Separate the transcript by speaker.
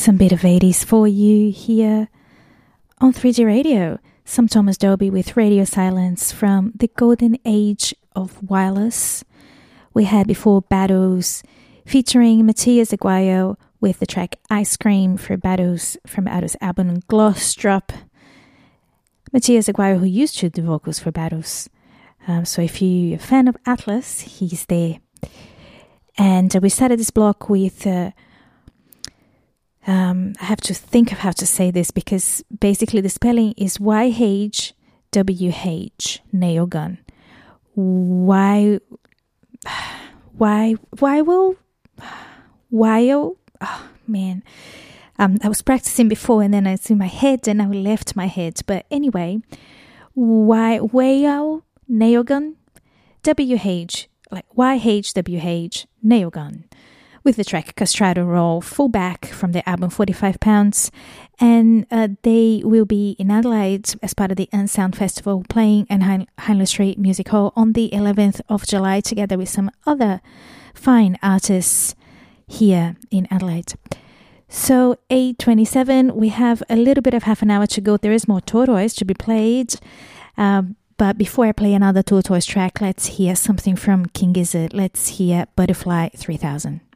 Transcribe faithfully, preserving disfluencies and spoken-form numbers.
Speaker 1: Some bit of eighties for you here on three G Radio. Some Thomas Dolby with Radio Silence from the golden age of wireless. We had before Battles featuring Matías Aguayo with the track Ice Cream for Battles from Battles' album Gloss Drop. Matías Aguayo, who used to do vocals for Battles. Um, so if you're a fan of Atlas, he's there. And uh, we started this block with... Uh, Um, I have to think of how to say this because basically the spelling is Y H W H, nail gun. Why, why, why will, why, oh, man. Um, I was practicing before and then it's in my head and I left my head. But anyway, why, whale, nail gun, W H, like Y H W H, nail gun. With the track Castrato Roll, fullback from the album forty-five pounds. And uh, they will be in Adelaide as part of the Unsound Festival playing in Hein- Heinle Street Music Hall on the eleventh of July together with some other fine artists here in Adelaide. So eight twenty-seven, we have a little bit of half an hour to go. There is more Tortoise to be played. Um, but before I play another Tortoise track, let's hear something from King Gizzard. Let's hear Butterfly three thousand.